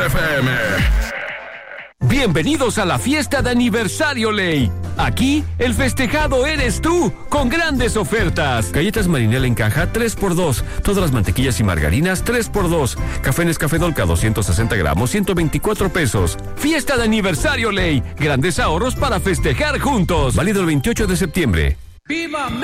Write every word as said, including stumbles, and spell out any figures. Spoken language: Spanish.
F M. Bienvenidos a la fiesta de aniversario Ley. Aquí, el festejado eres tú, con grandes ofertas. Galletas Marinela en caja, tres por dos. Todas las mantequillas y margarinas, tres por dos. Café Nescafé Dolca, doscientos sesenta gramos, ciento veinticuatro pesos. Fiesta de aniversario Ley. Grandes ahorros para festejar juntos. Válido el veintiocho de septiembre. ¡Viva